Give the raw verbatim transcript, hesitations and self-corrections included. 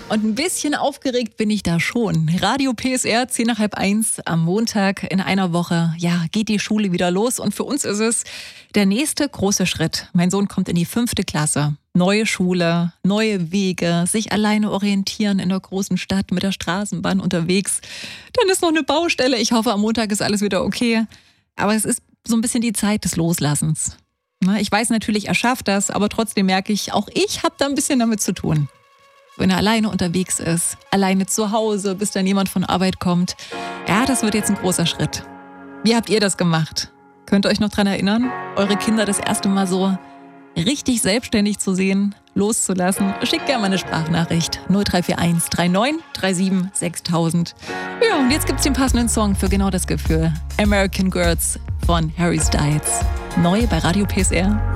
Und ein bisschen aufgeregt bin ich da schon. Radio P S R, zehn nach halb eins am Montag in einer Woche. Ja, geht die Schule wieder los. Und für uns ist es der nächste große Schritt. Mein Sohn kommt in die fünfte Klasse. Neue Schule, neue Wege, sich alleine orientieren in der großen Stadt mit der Straßenbahn unterwegs. Dann ist noch eine Baustelle. Ich hoffe, am Montag ist alles wieder okay. Aber es ist so ein bisschen die Zeit des Loslassens. Ich weiß natürlich, er schafft das, aber trotzdem merke ich, auch ich habe da ein bisschen damit zu tun. Wenn er alleine unterwegs ist, alleine zu Hause, bis dann jemand von Arbeit kommt. Ja, das wird jetzt ein großer Schritt. Wie habt ihr das gemacht? Könnt ihr euch noch dran erinnern, eure Kinder das erste Mal so richtig selbstständig zu sehen, loszulassen? Schickt gerne mal eine Sprachnachricht. null drei vier eins drei neun drei sieben sechstausend. Ja, und jetzt gibt's den passenden Song für genau das Gefühl. American Girls von Harry Styles. Neu bei Radio P S R.